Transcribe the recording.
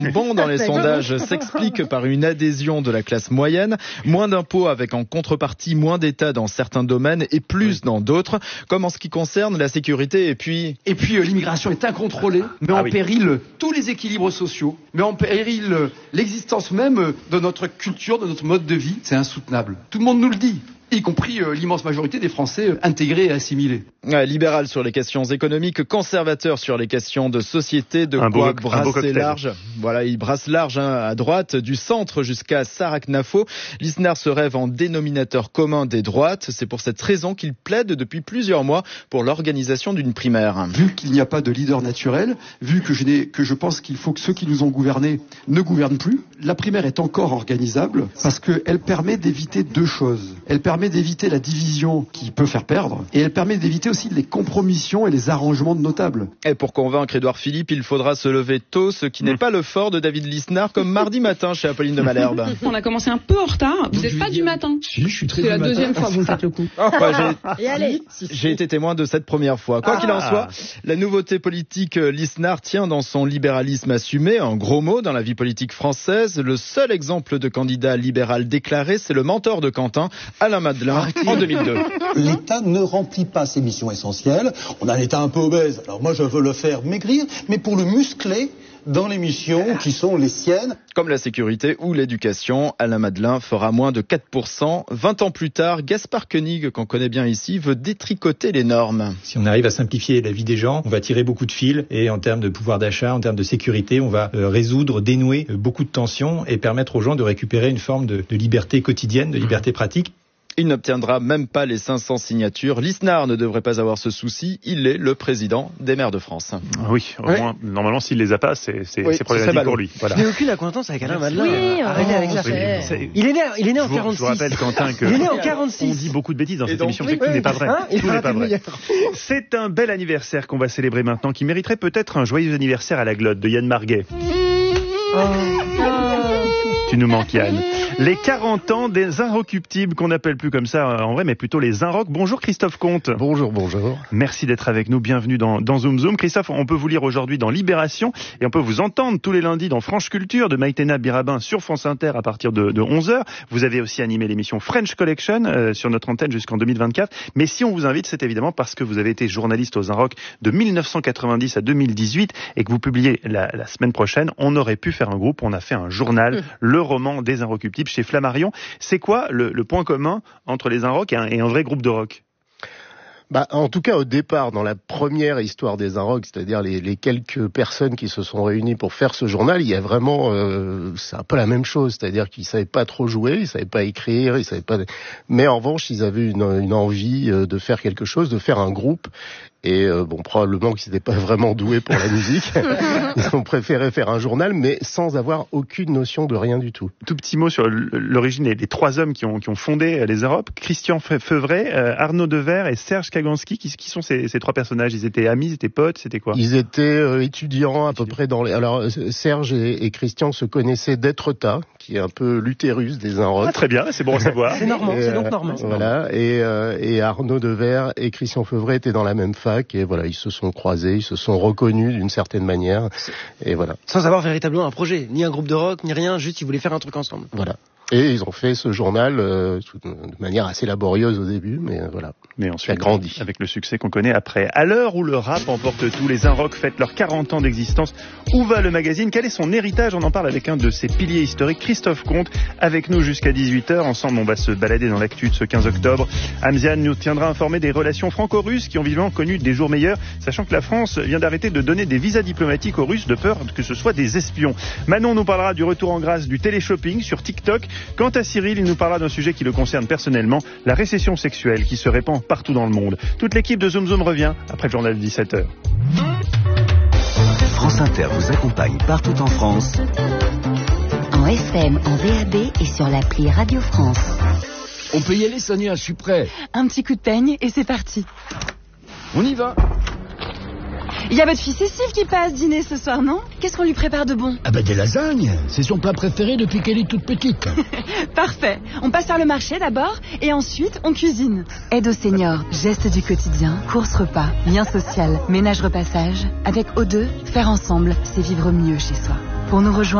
bon dans les sondages s'explique par une adhésion de la classe moyenne, moins d'impôts avec en contrepartie moins d'État dans certains domaines et plus dans d'autres, comme en ce qui concerne la sécurité et puis l'immigration est incontrôlée, met en péril tous les équilibres sociaux, met en péril l'existence même de notre culture, de notre mode de vie. C'est insoutenable. Tout le monde nous le dit, y compris l'immense majorité des Français intégrés et assimilés. Libéral sur les questions économiques, conservateur sur les questions de société, brasser large. Voilà, il brasse large à droite, du centre jusqu'à Saraknafo. Lisnard se rêve en dénominateur commun des droites. C'est pour cette raison qu'il plaide depuis plusieurs mois pour l'organisation d'une primaire. Vu qu'il n'y a pas de leader naturel, vu que je pense qu'il faut que ceux qui nous ont gouvernés ne gouvernent plus, la primaire est encore organisable parce qu'elle permet d'éviter deux choses. Elle permet d'éviter la division qui peut faire perdre et elle permet d'éviter aussi les compromissions et les arrangements de notables. Et pour convaincre Édouard Philippe, il faudra se lever tôt, ce qui n'est pas le fort de David Lisnard, comme mardi matin chez Apolline de Malherbe. On a commencé un peu en retard. Vous n'êtes pas du matin. Si, je suis très du matin. C'est la deuxième fois que vous me faites le coup. J'ai été témoin de cette première fois. Quoi qu'il en soit, la nouveauté politique, Lisnard tient dans son libéralisme assumé, un gros mot dans la vie politique française. Le seul exemple de candidat libéral déclaré, c'est le mentor de Quentin, Alain Madelin, en 2002. L'État ne remplit pas ses missions essentielles. On a un État un peu obèse. Alors moi, je veux le faire maigrir, mais pour le muscler dans les missions qui sont les siennes. Comme la sécurité ou l'éducation, Alain Madelin fera moins de 4%. 20 ans plus tard, Gaspard Koenig, qu'on connaît bien ici, veut détricoter les normes. Si on arrive à simplifier la vie des gens, on va tirer beaucoup de fils et en termes de pouvoir d'achat, en termes de sécurité, on va dénouer beaucoup de tensions et permettre aux gens de récupérer une forme de liberté quotidienne, de liberté pratique. Il n'obtiendra même pas les 500 signatures. Lisnard ne devrait pas avoir ce souci. Il est le président des maires de France. Oui, au moins, normalement, s'il les a pas, c'est problématique pour lui. Voilà. Je n'ai aucune acquaintance avec Alain Madelin. Oui, arrêtez avec ça. Il est né en 46. Je vous rappelle, Quentin, que il est né en 46. On dit beaucoup de bêtises dans cette émission, c'est que tout n'est pas vrai. Tout n'est pas vrai. C'est un bel anniversaire qu'on va célébrer maintenant, qui mériterait peut-être un joyeux anniversaire à la glotte de Yann Marguet. Tu nous manques, Yann. Les 40 ans des Inrecuptibles, qu'on n'appelle plus comme ça en vrai, mais plutôt les Inrock. Bonjour Christophe Comte. Bonjour. Merci d'être avec nous, bienvenue dans Zoom Zoom. Christophe, on peut vous lire aujourd'hui dans Libération et on peut vous entendre tous les lundis dans Franche Culture de Maïtena Birabin sur France Inter à partir de 11h. Vous avez aussi animé l'émission French Collection sur notre antenne jusqu'en 2024. Mais si on vous invite, c'est évidemment parce que vous avez été journaliste aux Inrock de 1990 à 2018 et que vous publiez la semaine prochaine. On aurait pu faire un groupe, on a fait un journal, le roman des Inrecuptibles chez Flammarion. C'est quoi le point commun entre les Inrock et un vrai groupe de rock ? En tout cas, au départ, dans la première histoire des Inrock, c'est-à-dire les quelques personnes qui se sont réunies pour faire ce journal, il y a vraiment, c'est un peu la même chose, c'est-à-dire qu'ils savaient pas trop jouer, ils savaient pas écrire, ils savaient pas, mais en revanche, ils avaient une envie de faire quelque chose, de faire un groupe. Et probablement qu'ils n'étaient pas vraiment doués pour la musique. Ils ont préféré faire un journal, mais sans avoir aucune notion de rien du tout. Tout petit mot sur l'origine des trois hommes qui ont fondé les Inrock. Christian Feuvret, Arnaud Devers et Serge Kaganski. Qui sont ces trois personnages ? Ils étaient amis, ils étaient potes, c'était quoi ? Ils étaient étudiants à peu près Alors Serge et Christian se connaissaient d'Étretat, qui est un peu l'utérus des Inrock. Ah, très bien, c'est bon à savoir. C'est normand, c'est donc normand. Voilà. Et Arnaud Devers et Christian Feuvret étaient dans la même fac. Et voilà, ils se sont croisés, ils se sont reconnus d'une certaine manière, et voilà. Sans avoir véritablement un projet, ni un groupe de rock, ni rien, juste ils voulaient faire un truc ensemble. Voilà. Et ils ont fait ce journal de manière assez laborieuse au début, mais voilà. Mais ensuite, grandi. Avec le succès qu'on connaît après. À l'heure où le rap emporte tout, les Inrock fêtent leurs 40 ans d'existence. Où va le magazine ? Quel est son héritage ? On en parle avec un de ses piliers historiques, Christophe Comte, avec nous jusqu'à 18h. Ensemble, on va se balader dans l'actu de ce 15 octobre. Amzian nous tiendra informés des relations franco-russes qui ont vivement connu des jours meilleurs, sachant que la France vient d'arrêter de donner des visas diplomatiques aux Russes de peur que ce soit des espions. Manon nous parlera du retour en grâce du téléshopping sur TikTok. Quant à Cyril, il nous parlera d'un sujet qui le concerne personnellement, la récession sexuelle qui se répand partout dans le monde. Toute l'équipe de Zoom Zoom revient après le journal de 17h. France Inter vous accompagne partout en France. En FM, en DAB et sur l'appli Radio France. On peut y aller, Sonia, je suis prêt. Un petit coup de peigne et c'est parti. On y va. Il y a votre fille Cécile qui passe dîner ce soir, non ? Qu'est-ce qu'on lui prépare de bon ? Ah des lasagnes. C'est son plat préféré depuis qu'elle est toute petite. Parfait. On passe faire le marché d'abord et ensuite on cuisine. Aide aux seniors, gestes du quotidien, courses repas, lien social, ménage repassage. Avec O2, faire ensemble, c'est vivre mieux chez soi. Pour nous rejoindre,